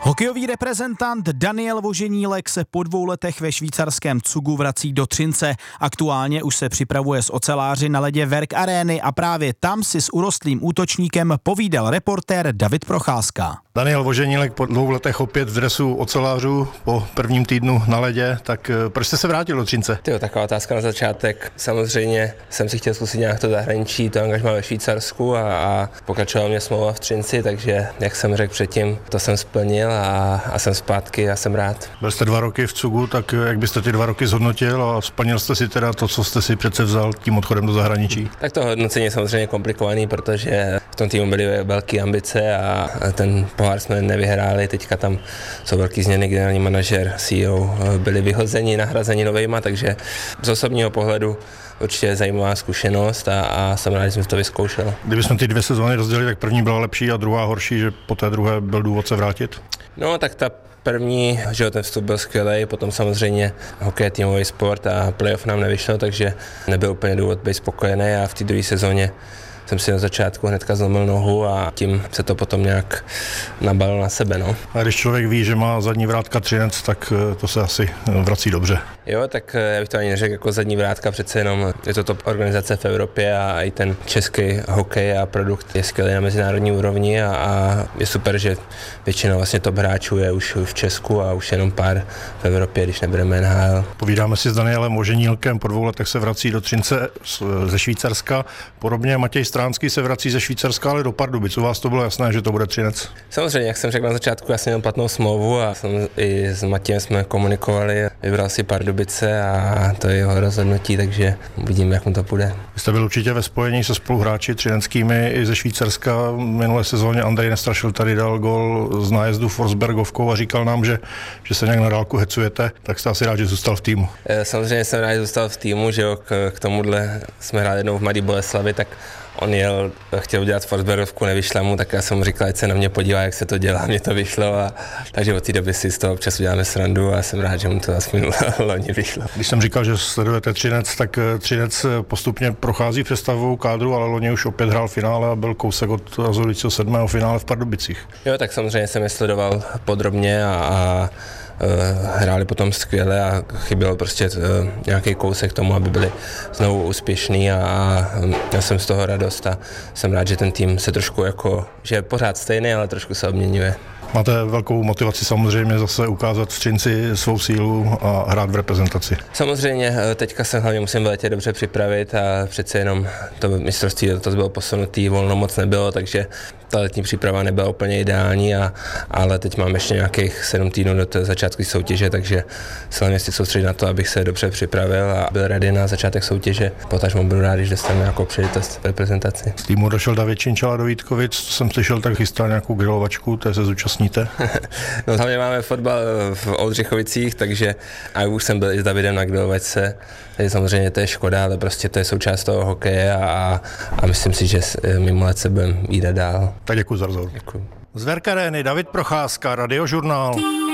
Hokejový reprezentant Daniel Voženílek se po 2 letech ve švýcarském Cugu vrací do Třince. Aktuálně už se připravuje s oceláři na ledě Werk Areny a právě tam si s urostlým útočníkem povídal reportér David Procházka. Daniel Voženílek po 2 letech opět v dresu ocelářů po prvním týdnu na ledě, tak proč jste se vrátil do Třince? Taková otázka na začátek. Samozřejmě jsem si chtěl zkusit nějak to zahraničí, to angažmá ve Švýcarsku a pokračovala mě smlouva v Třinci, takže jak jsem řekl předtím, to jsem splnil a jsem zpátky a jsem rád. Byl jste 2 roky v Cugu, tak jak byste ty 2 roky zhodnotil a splnil jste si teda to, co jste si přece vzal tím odchodem do zahraničí? Tak to hodnocení je samozřejmě komplikovaný, protože v tom týmu byly velké ambice a ten pohár jsme nevyhráli, teďka tam jsou velký změny, generální manažer, CEO byli vyhozeni, nahrazeni novejma, takže z osobního pohledu určitě zajímavá zkušenost a jsem rád, že jsem to vyzkoušel. Kdybychom ty 2 sezóny rozdělili, tak první byla lepší a druhá horší, že po té druhé byl důvod se vrátit? No tak ta první, že ten vstup byl skvělý, potom samozřejmě hokej je týmový sport a playoff nám nevyšlo, takže nebyl úplně důvod být spokojený a v té druhé sezóně jsem si na začátku hnedka zlomil nohu a tím se to potom nějak nabalilo na sebe. No. A když člověk ví, že má zadní vrátka Třinec, tak to se asi vrací dobře. Jo, tak já bych to ani neřekl jako zadní vrátka, přece jenom je to top organizace v Evropě a i ten český hokej a produkt je skvělý na mezinárodní úrovni a je super, že většina vlastně top hráčů je už v Česku a už jenom pár v Evropě, když nebudeme NHL. Povídáme si s Danielem Voženílkem, po 2 letech se vrací do Třince ze Švýcarska. Podobně Matěj Stránský se vrací ze Švýcarska, ale do Pardubic. U vás to bylo jasné, že to bude Třinec? Samozřejmě, jak jsem řekl na začátku, já jsem měl platnou smlouvu a i s Matějem jsme komunikovali, vybral si Pardubice a to je jeho rozhodnutí, takže uvidíme, jak mu to půjde. Vy jste byl určitě ve spojení se spoluhráči třineckými i ze Švýcarska. Minulé sezóně Andrej Nestrašil tady dal gol z nájezdu Forsbergovkou a říkal nám, že se nějak na dálku hecujete, tak jste asi rád, že zůstal v týmu. Samozřejmě jsem rád, že zůstal v týmu, že jo, k tomuhle jsme hráli jednou v Mladé Boleslavi, tak on chtěl udělat Forsbergovku, nevyšla mu, tak já jsem mu říkal, ať se na mě podívá, jak se to dělá, mně to vyšlo takže od té doby si z toho občas uděláme srandu a jsem rád, že mu to aspoň loni vyšlo. Když jsem říkal, že sledujete Třinec, tak Třinec postupně prochází přestavovou kádru, ale loni už opět hrál finále a byl kousek od rozhodujícího 7. finále v Pardubicích. Jo, tak samozřejmě jsem je sledoval podrobně a hráli potom skvěle a chybělo prostě nějaký kousek tomu, aby byli znovu úspěšní a já jsem z toho radost a jsem rád, že ten tým se trošku že je pořád stejný, ale trošku se obměňuje. Máte velkou motivaci samozřejmě zase ukázat v Třinci svou sílu a hrát v reprezentaci. Samozřejmě, teďka se hlavně musím v létě dobře připravit a přece jenom to mistrovství to bylo posunutý, volno moc nebylo, takže ta letní příprava nebyla úplně ideální, ale teď mám ještě nějakých 7 týdnů do té začátku soutěže, takže se hlavně si soustředit na to, abych se dobře připravil a byl ready na začátek soutěže. Potažmo budu rád, když dostanu nějakou příležitost v reprezentaci. Z týmu došel David Činčala do Vítkovic, co jsem slyšel, tak chystá nějakou grilovačku, té se zúčastníte? No hlavně máme fotbal v Oldřichovicích, takže a už jsem byl i s Davidem na grilovačce, takže samozřejmě to je škoda, ale prostě to je součást toho hokeje a myslím si, že mimo let se budeme jít dál. Tak děkuji za rozhovor. Děkuji. Z Werk Areny David Procházka, Radiožurnál.